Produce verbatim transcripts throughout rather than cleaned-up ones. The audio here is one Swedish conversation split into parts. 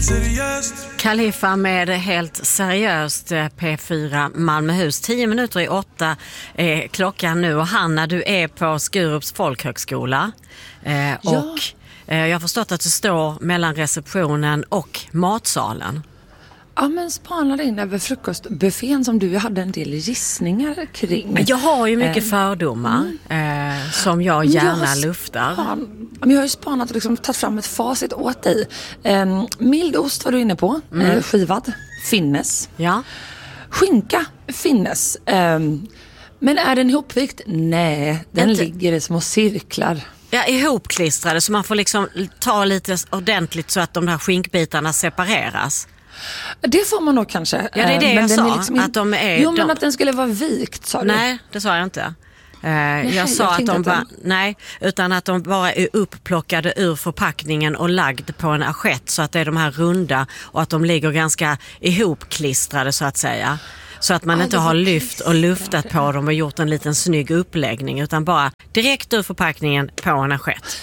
helt seriöst. Khalifa med Helt seriöst, P fyra Malmöhus. Tio minuter i åtta är klockan nu och Hanna, du är på Skurups folkhögskola. Eh, Ja. Och eh, jag har förstått att du står mellan receptionen och matsalen. Ja, men spanade in över frukostbuffén som du hade en del gissningar kring. Jag har ju mycket fördomar mm. eh, som jag gärna jag luftar. Span, jag har ju spanat och liksom tagit fram ett facit åt dig. Eh, mild ost var du inne på. Mm. Eh, skivad. Finnes. Ja. Skinka. Finnes. Eh, men är den ihopvikt? Nej, den Inte. ligger i små cirklar. Ja, ihopklistrade så man får liksom ta lite ordentligt så att de här skinkbitarna separeras. Det får man nog kanske. Ja, det är det men jag den sa. Är liksom in... att de är, jo, men de... att den skulle vara vikt, sa du? Nej, det sa jag inte. Uh, nej, jag sa jag att de att bara, den... nej, utan att de bara är upplockade ur förpackningen och lagd på en assiett så att det är de här runda och att de ligger ganska ihopklistrade så att säga. Så att man ah, inte har lyft och luftat på dem och gjort en liten snygg uppläggning utan bara direkt ur förpackningen på en assiett.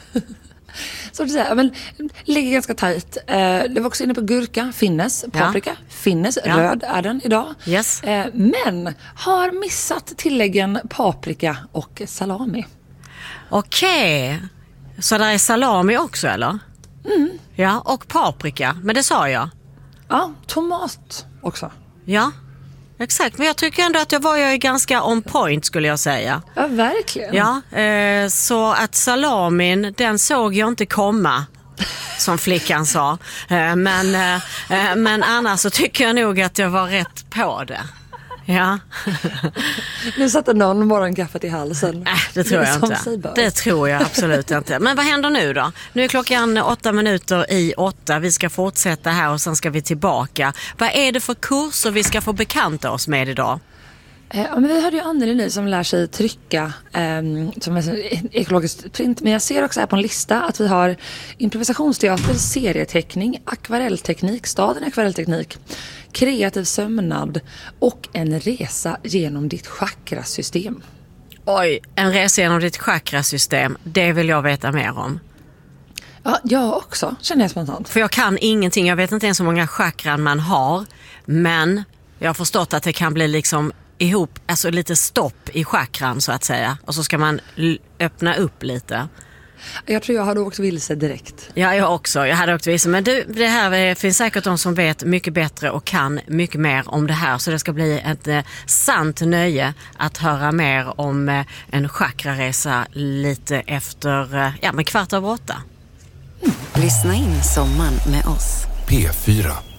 Så att säga, men ligger ganska tajt. Eh, det var också inne på gurka, finnes, paprika, ja. finnes, ja. Röd är den idag. Yes. Eh, men har missat tilläggen paprika och salami. Okej, okay. Så där är salami också eller? Mm. Ja, och paprika, men det sa jag. Ja, tomat också. Ja, exakt. Men jag tycker ändå att jag var jag ganska on point skulle jag säga. Ja, verkligen. Ja, eh, så att salamin, den såg jag inte komma, som flickan sa. Eh, men, eh, men annars så tycker jag nog att jag var rätt på det. Ja. Nu satte någon morgonkaffet i halsen. Äh, det tror jag inte. Det tror jag absolut inte. Men vad händer nu då? Nu är klockan åtta minuter i åtta. Vi ska fortsätta här och sen ska vi tillbaka. Vad är det för kurser vi ska få bekanta oss med idag? Ja, men vi hade ju Anneli nu som lär sig trycka eh, som är ekologiskt print. Men jag ser också här på en lista att vi har improvisationsteater, serieteckning, akvarellteknik, staden akvarellteknik, kreativ sömnad och en resa genom ditt chakrasystem. Oj, en resa genom ditt chakrasystem, det vill jag veta mer om. Ja, jag också, känner jag spontant. För jag kan ingenting, jag vet inte ens hur många chakran man har. Men jag har förstått att det kan bli liksom ihop, alltså lite stopp i chakran så att säga. Och så ska man l- öppna upp lite. Jag tror jag hade åkt vilse direkt. Ja, jag också. Jag hade åkt vilse. Men du, det här finns säkert de som vet mycket bättre och kan mycket mer om det här. Så det ska bli ett eh, sant nöje att höra mer om eh, en chakraresa lite efter eh, ja, men kvart över åtta. Mm. Lyssna in sommaren med oss. P fyra.